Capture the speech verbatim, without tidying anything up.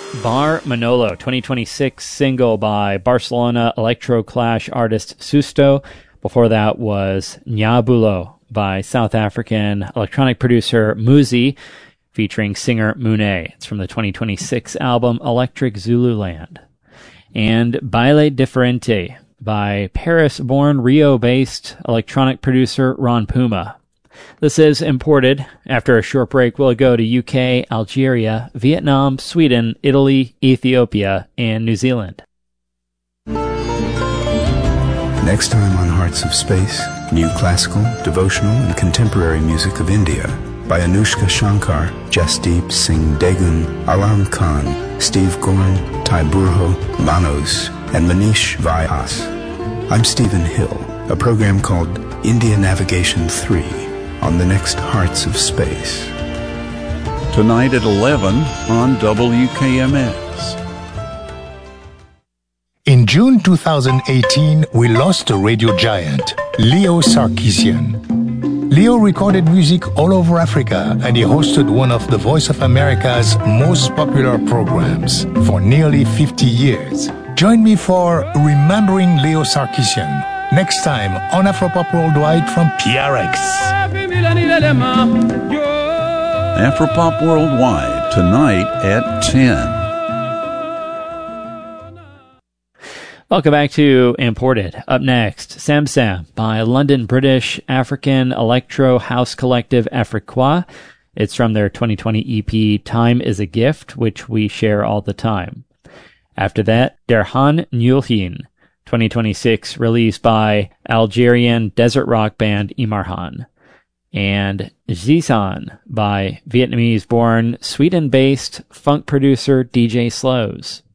Bar Manolo, twenty twenty-six single by Barcelona electro-clash artist Susto. Before that was Nyabulo by South African electronic producer Muzi, featuring singer Mune. It's from the twenty twenty-six album Electric Zululand. And Baile Diferente by Paris-born, Rio-based electronic producer Ron Puma. This is Imported. After a short break, we'll go to U K, Algeria, Vietnam, Sweden, Italy, Ethiopia, and New Zealand. Next time on Hearts of Space, new classical, devotional, and contemporary music of India by Anushka Shankar, Jasdeep Singh Degun, Alam Khan, Steve Gorn, Ty Burho, Manos, and Manish Vyas. I'm Stephen Hill, a program called India Navigation three on the next Hearts of Space. Tonight at eleven on W K M S. In June two thousand eighteen, we lost a radio giant, Leo Sarkisian. Leo recorded music all over Africa, and he hosted one of the Voice of America's most popular programs for nearly fifty years. Join me for Remembering Leo Sarkisian next time on Afropop Worldwide from P R X. Afropop Worldwide, tonight at ten. Welcome back to Imported. Up next, Sam Sam by London British African Electro House Collective Afriqua. It's from their twenty twenty E P Time is a Gift, which we share all the time. After that, Derhan Nulhin, twenty twenty-six release by Algerian desert rock band Imarhan. And Zizan by Vietnamese-born, Sweden-based funk producer D J Slows.